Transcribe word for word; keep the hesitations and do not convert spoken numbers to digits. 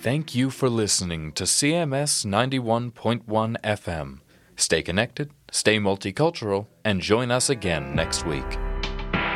Thank you for listening to C M S ninety-one point one F M. Stay connected, stay multicultural, and join us again next week.